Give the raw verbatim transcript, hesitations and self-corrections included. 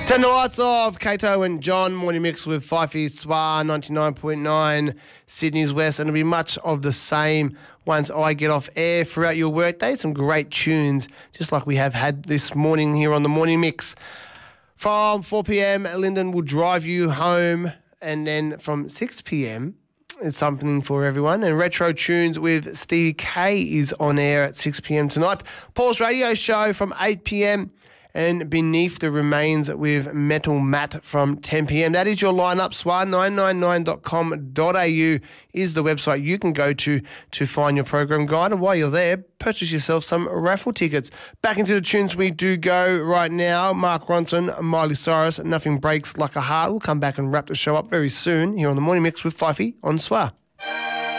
Ten the lights of Kato and John, morning mix with Fifey Swa, ninety-nine point nine Sydney's West, and it'll be much of the same once I get off air throughout your workday. Some great tunes, just like we have had this morning here on the morning mix. From four p.m, Lyndon will drive you home, and then from six p.m, it's something for everyone. And Retro Tunes with Steve K is on air at six p.m. tonight. Paul's Radio Show from eight p.m, and Beneath the Remains with Metal Matt from ten p.m. That is your lineup. swa nine nine nine dot com dot a u is the website you can go to to find your program guide. And while you're there, purchase yourself some raffle tickets. Back into the tunes we do go right now. Mark Ronson, Miley Cyrus, Nothing Breaks Like a Heart. We'll come back and wrap the show up very soon here on the Morning Mix with Fifey on S W A.